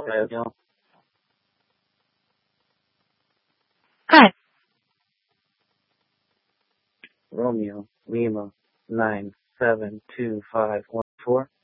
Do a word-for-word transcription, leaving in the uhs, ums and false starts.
Radio. Hi. Romeo, Lima, nine, seven, two, five, one, four.